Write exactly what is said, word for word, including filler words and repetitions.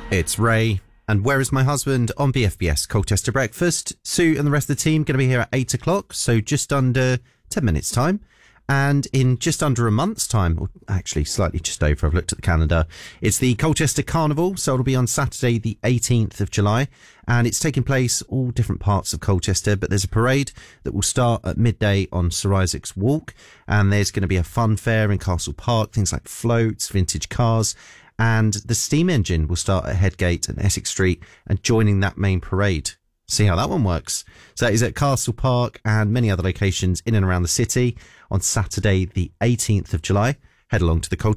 It's Ray, and Where Is My Husband on B F B S Colchester Breakfast. Sue and the rest of the team going to be here at eight o'clock, so just under ten minutes' time. And in just under a month's time, or actually slightly just over, I've looked at the calendar, it's the Colchester Carnival, so it'll be on Saturday the eighteenth of July, and it's taking place all different parts of Colchester, but there's a parade that will start at midday on Sir Isaac's Walk, and there's going to be a fun fair in Castle Park, things like floats, vintage cars, and the steam engine will start at Headgate and Essex Street and joining that main parade. See how that one works. So that is at Castle Park and many other locations in and around the city on Saturday the eighteenth of July. Head along to the Colchester